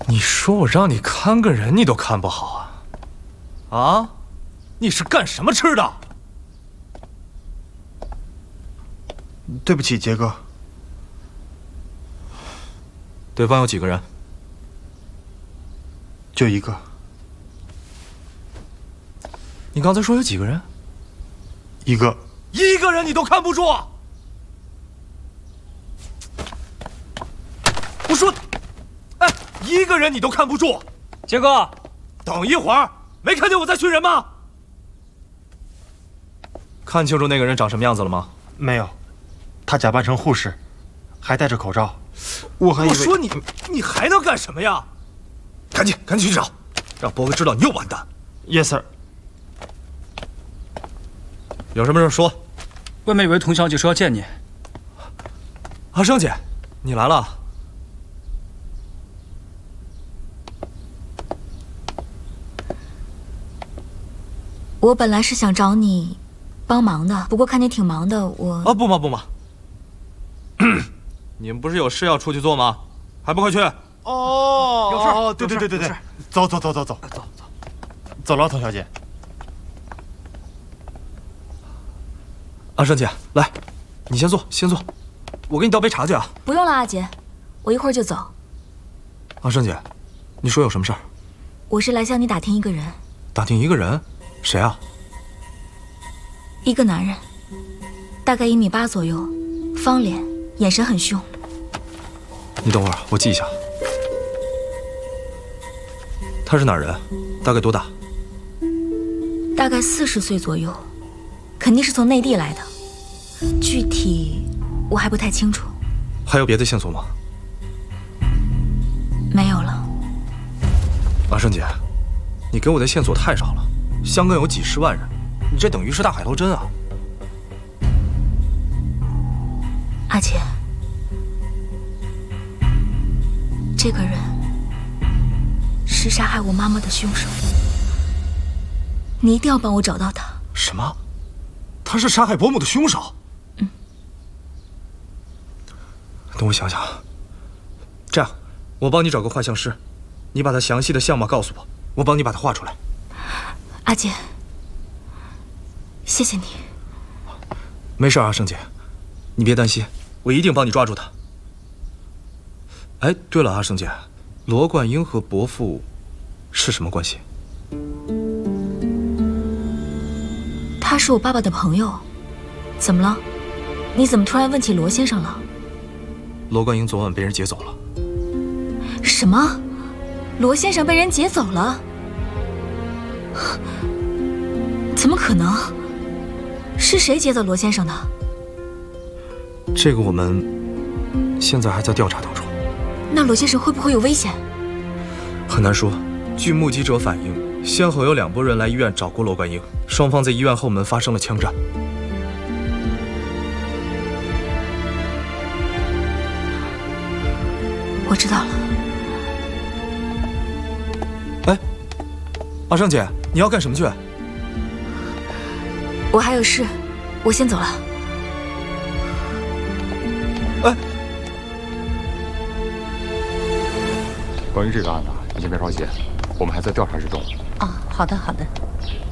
你说我让你看个人，你都看不好啊？啊？你是干什么吃的？ 对不起，杰哥。 对方有几个人？ 就一个。 你刚才说有几个人？ 一个。 一个人你都看不住？我说，哎，一个人你都看不住？ 杰哥， 等一会儿，没看见我在训人吗？看清楚那个人长什么样子了吗？ 没有，他假扮成护士，还戴着口罩。我还以为…… 我说你还能干什么呀？赶紧去找，让伯哥知道你又完蛋。 Yes sir。 有什么事说。 外面有位童小姐说要见你。 阿生姐，你来了。 我本来是想找你帮忙的，不过看你挺忙的，我…… 不忙。你们不是有事要出去做吗？还不快去！ 哦，对，走，走了，童小姐。 阿生姐，来，你先坐，我给你倒杯茶去啊。 不用了，阿杰，我一会儿就走。 阿生姐，你说有什么事儿？ 我是来向你打听一个人。 打听一个人？谁啊？ 一个男人，大概1.8米左右，方脸，眼神很凶。 你等会儿，我记一下。他是哪儿人？大概多大？ 大概40岁左右，肯定是从内地来的，具体我还不太清楚。 还有别的线索吗？ 没有了。 阿生姐，你给我的线索太少了。香港有几10万人，你这等于是大海捞针啊！ 阿杰，这个人是杀害我妈妈的凶手，你一定要帮我找到他。 什么？他是杀害伯母的凶手？等我想想。这样，我帮你找个画像师，你把他详细的相貌告诉我，我帮你把他画出来。 阿杰，谢谢你。 没事，阿生姐，你别担心，我一定帮你抓住他。哎，对了，阿生姐，罗冠英和伯父是什么关系？ 他是我爸爸的朋友。怎么了？你怎么突然问起罗先生了？ 罗冠英昨晚被人劫走了。 什么？罗先生被人劫走了？怎么可能？是谁劫走罗先生的？ 这个我们现在还在调查当中。 那罗先生会不会有危险？ 很难说。据目击者反映，先后有2拨人来医院找过罗冠英，双方在医院后门发生了枪战。 我知道了。 哎，阿生姐，你要干什么去？ 我还有事，我先走了。 哎， 关于这个案子，你先别着急，我们还在调查之中。 哦，好的。